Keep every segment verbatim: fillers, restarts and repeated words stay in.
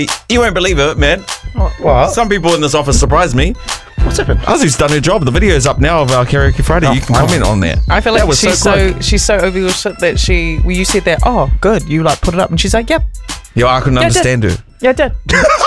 You won't believe it, man. What? Some people in this office surprised me. What's happened? Azu's done her job. The video's up now of our Karaoke Friday. Oh, you can wow. comment on that. I feel That like was she's so so, quick. she's so over your shit that she well, you said that, oh good, you like put it up and she's like, yep. Yeah, I couldn't Yeah, I did. understand her. Yeah, I did.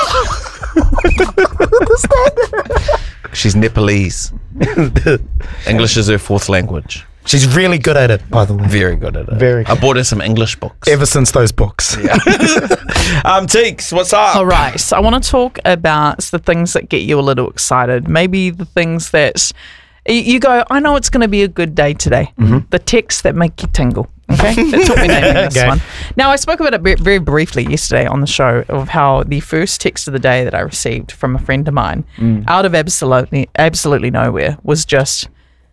She's Nepalese. English is her fourth language. She's really good at it, by the way. Very good at it. Very I good. bought her some English books. Ever since those books. Yeah. um, Teeks, what's up? All right, so I want to talk about the things that get you a little excited. Maybe the things that y- you go, I know it's going to be a good day today. Mm-hmm. The texts that make you tingle. Okay, that's what we're naming this Okay. one. Now, I spoke about it very, very briefly yesterday on the show of how the first text of the day that I received from a friend of mine, Mm. out of absolutely, absolutely nowhere, was just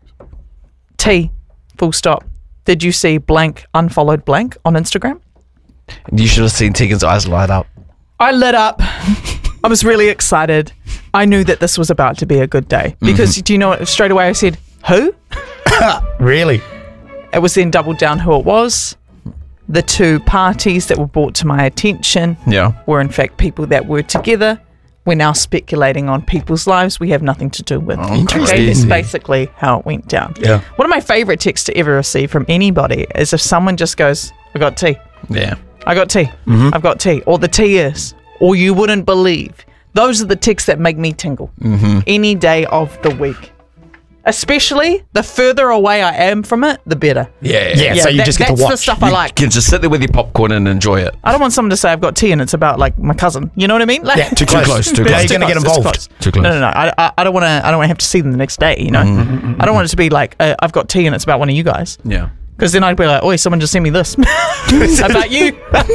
T, full stop. Did you see blank unfollowed blank on Instagram? You should have seen Tegan's eyes light up. I lit up. I was really excited. I knew that this was about to be a good day because do you know what? Straight away I said, who? Really? It was then doubled down who it was. The two parties that were brought to my attention Yeah. were in fact people that were together. We're now speculating on people's lives we have nothing to do with. Interesting. Okay, that's basically how it went down. Yeah. One of my favourite texts to ever receive from anybody is if someone just goes, I got tea. Yeah. I got tea. I've got tea. Or the tea is. Or you wouldn't believe. Those are the texts that make me tingle. Mm-hmm. Any day of the week. Especially the further away I am from it, the better. Yeah. Yeah, so you that- just get to that's the watch. stuff I You like. can just sit there with your popcorn and enjoy it. I don't want someone to say I've got tea and it's about like my cousin. You know what I mean? Like, Yeah, too Too close. close, too Now close. you're going to get It's involved. close. Too close. No, no, no. I, I, I don't want to. I don't want to have to see them the next day. You know, I don't want it to be like uh, I've got tea and it's about one of you guys. Yeah. Because then I'd be like, oh, someone just sent me this about you.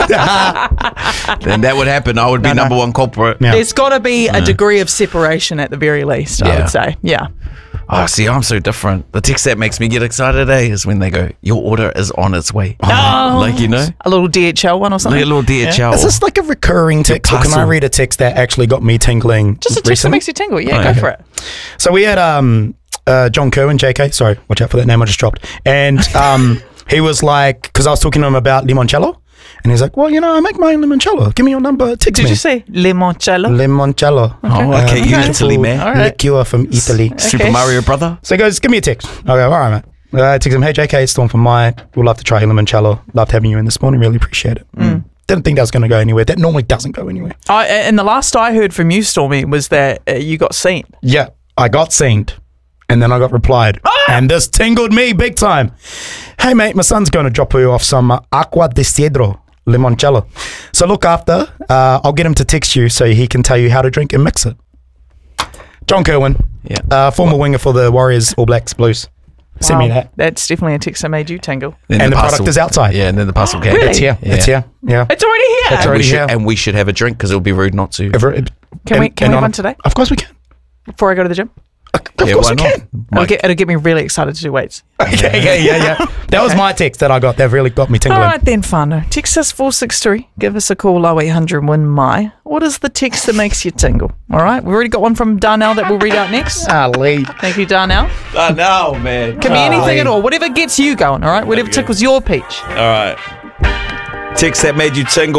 Then that would happen. I would be No, no. number one culprit. Yeah. There's got to be a degree of separation at the very least. I Yeah. would say, yeah. Oh, see, I'm so different. The text that makes me get excited today is when they go, your order is on its way. Oh. Like, you know, A little D H L one or something. like a little D H L. Is this like a recurring text, or can I parcel. read a text that actually got me tingling Just a text that recently? makes you tingle. Yeah, Oh, go okay. for it. So we had um, uh, John Kerwin, J K. Sorry, watch out for that name I just dropped. And um, he was like, because I was talking to him about limoncello, and he's like, well, you know, I make my own limoncello. Give me your number. Text Did me. you say limoncello? Limoncello. Oh, okay, you Italy, man. All right. Liqueur from Italy. Super Okay. Mario brother. So he goes, give me a text. I go, all right, mate. Uh, I text him, hey, J K, it's Storm from my. We'd love to try your limoncello. Loved having you in this morning. Really appreciate it. Mm. Didn't think that was going to go anywhere. That normally doesn't go anywhere. I, and the last I heard from you, Stormy, was that uh, you got seen. Yeah, I got seen. And then I got replied. And this tingled me big time. Hey, mate, my son's going to drop you off some uh, Aqua de Cedro limoncello. So look after. Uh, I'll get him to text you so he can tell you how to drink and mix it. John Kerwin, Yeah. uh, former winger for the Warriors, All Blacks, Blues. Send me Wow. that. That's definitely a text that made you tingle. Then And the parcel- product is outside. Yeah, and then the parcel came. Really? It's here. Yeah. It's here. Yeah. It's already here. It's And we, already should, here. and we should have a drink because it would be rude not to. Ever- Can we- and- can and we have on- one today? Of course we can. Before I go to the gym. Of Yeah, course why we not? can. It'll Mike. get, it'll get me really excited to do weights. Okay, yeah, yeah, yeah. That was my text that I got. That really got me tingling. All right then, Whānau. Text us four six three. Give us a call, oh eight hundred win my. What is the text that makes you tingle? All right. We've already got one from Darnell that we'll read out next. Ali. Thank you, Darnell. Oh, no, man. Can be anything at all. Whatever gets you going, all right? Whatever tickles your peach. All right. Text that made you tingle.